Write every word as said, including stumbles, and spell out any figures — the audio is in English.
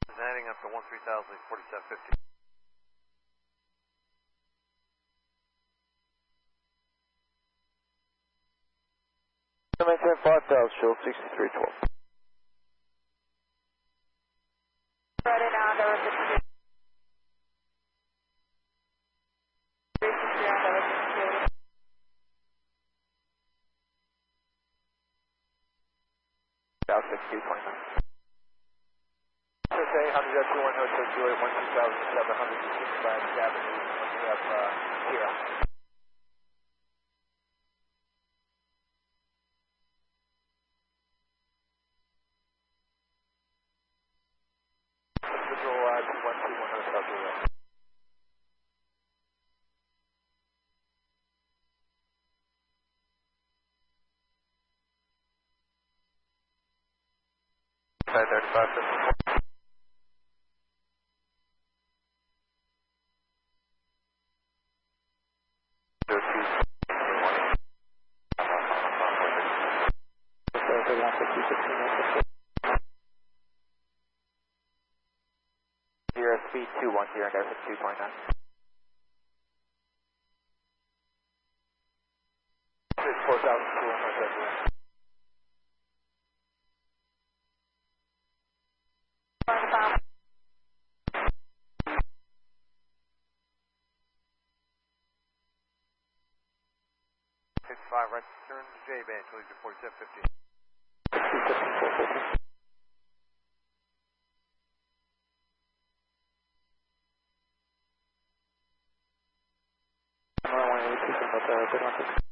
Heading up to one three thousand, forty-seven fifty. Maintain five thousand, show sixty-three twelve. Right now, there was a South sixty-two twenty-nine. Okay, Honda Jet two one Hotel Juliet one two thousand seven hundred sixty-five Avenue. We have uh, here. Visual uh, two one two one Hotel Juliet. five thirty-five, fifty-four. Zero speed two one zero, go two twenty-nine. four thousand two one Hotel Juliet. fifty-five, right turn to J-Band, lead to forty-seven fifty. one eighty-two from the